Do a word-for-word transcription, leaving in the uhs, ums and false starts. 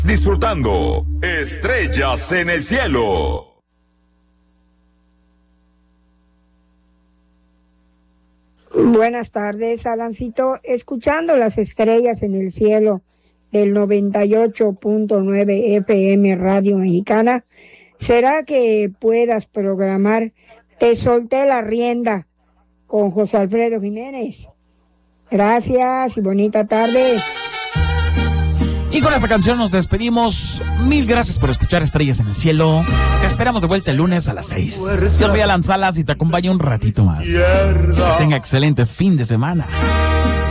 Disfrutando Estrellas en el Cielo. Buenas tardes, Alancito. Escuchando las estrellas en el cielo del noventa y ocho punto nueve F M Radio Mexicana, ¿será que puedas programar Te solté la rienda con José Alfredo Jiménez? Gracias y bonita tarde. Y con esta canción nos despedimos. Mil gracias por escuchar Estrellas en el Cielo. Te esperamos de vuelta el lunes a las seis. Yo soy Alan Salas y te acompaño un ratito más. Que tenga excelente fin de semana.